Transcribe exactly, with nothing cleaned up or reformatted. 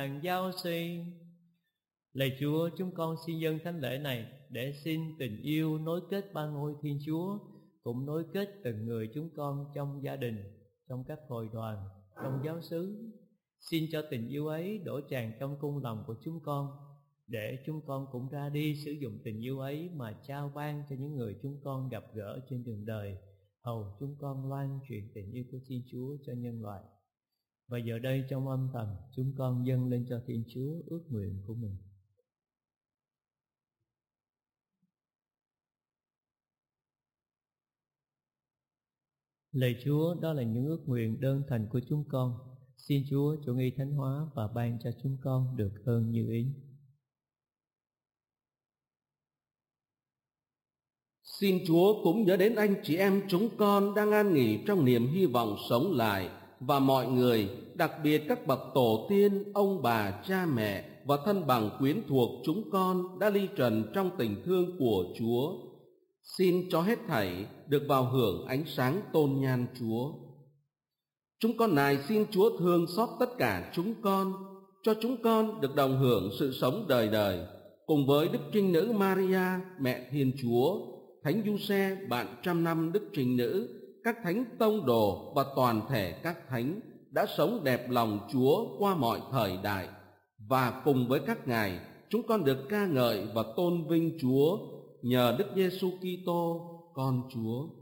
giáo sĩ. Lạy Chúa, chúng con xin dâng thánh lễ này để xin tình yêu nối kết ba ngôi Thiên Chúa, cũng nối kết từng người chúng con trong gia đình, trong các hội đoàn, trong giáo xứ. Xin cho tình yêu ấy đổ tràn trong cung lòng của chúng con, để chúng con cũng ra đi sử dụng tình yêu ấy mà trao ban cho những người chúng con gặp gỡ trên đường đời, hầu chúng con loan truyền tình yêu của Thiên Chúa cho nhân loại. Và giờ đây trong âm thầm, chúng con dâng lên cho Thiên Chúa ước nguyện của mình. Lạy Chúa, đó là những ước nguyện đơn thành của chúng con. Xin Chúa chủ nghi thánh hóa và ban cho chúng con được ơn như ý. Xin Chúa cũng nhớ đến anh chị em chúng con đang an nghỉ trong niềm hy vọng sống lại, và mọi người, đặc biệt các bậc tổ tiên, ông bà, cha mẹ và thân bằng quyến thuộc chúng con đã ly trần trong tình thương của Chúa. Xin cho hết thảy được vào hưởng ánh sáng tôn nhan Chúa. Chúng con nài xin Chúa thương xót tất cả chúng con, cho chúng con được đồng hưởng sự sống đời đời, cùng với Đức Trinh Nữ Maria, Mẹ Thiên Chúa, Thánh Giuse, bạn trăm năm Đức Trinh Nữ, các thánh tông đồ và toàn thể các thánh đã sống đẹp lòng Chúa qua mọi thời đại. Và cùng với các ngài, chúng con được ca ngợi và tôn vinh Chúa nhờ Đức Giêsu Kitô, con Chúa.